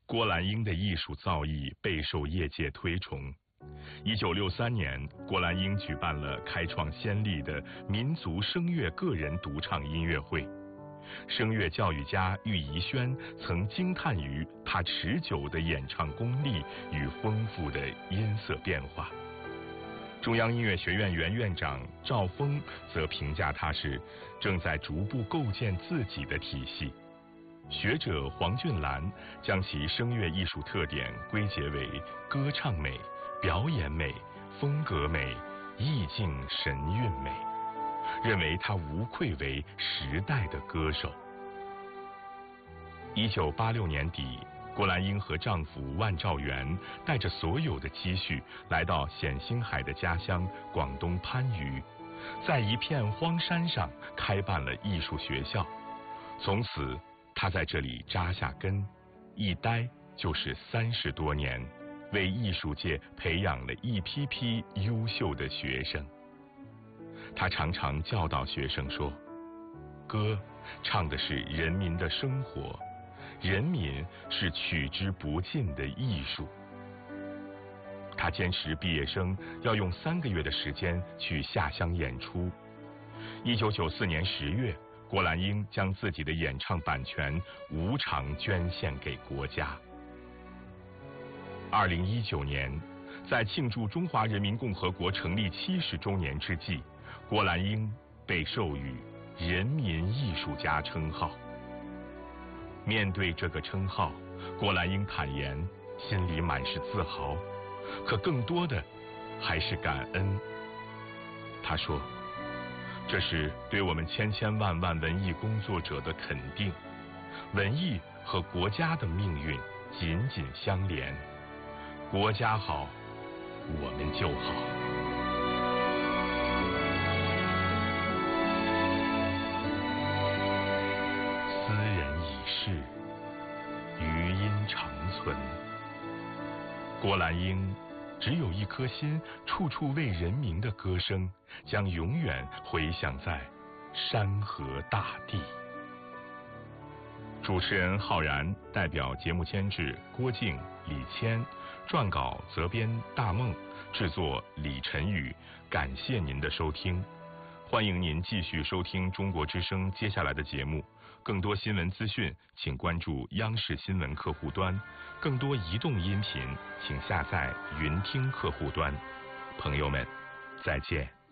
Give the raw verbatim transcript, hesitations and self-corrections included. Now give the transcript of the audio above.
郭兰英的艺术造诣备受业界推崇。一九六三年，郭兰英举办了开创先例的民族声乐个人独唱音乐会。声乐教育家郁宜轩曾惊叹于他持久的演唱功力与丰富的音色变化。中央音乐学院原院长赵峰则评价他是正在逐步构建自己的体系。学者黄俊兰将其声乐艺术特点归结为歌唱美、表演美、风格美、意境神韵美，认为他无愧为时代的歌手。一九八六年底，郭兰英和丈夫万兆元带着所有的积蓄来到冼星海的家乡广东番禺，在一片荒山上开办了艺术学校。从此他在这里扎下根，一待就是三十多年，为艺术界培养了一批批优秀的学生。他常常教导学生说，歌唱的是人民的生活，人民是取之不尽的艺术。他坚持毕业生要用三个月的时间去下乡演出。一九九四年十月，郭兰英将自己的演唱版权无偿捐献给国家。二零一九年，在庆祝中华人民共和国成立七十周年之际，郭兰英被授予人民艺术家称号。面对这个称号，郭兰英坦言心里满是自豪，可更多的还是感恩。他说，这是对我们千千万万文艺工作者的肯定，文艺和国家的命运紧紧相连，国家好，我们就好。斯人已逝，余音长存。郭兰英只有一颗心，处处为人民的歌声将永远回响在山河大地。主持人浩然代表节目监制郭靖、李谦，撰稿责编大梦，制作李晨宇。感谢您的收听，欢迎您继续收听中国之声接下来的节目。更多新闻资讯，请关注央视新闻客户端；更多移动音频，请下载云听客户端。朋友们，再见。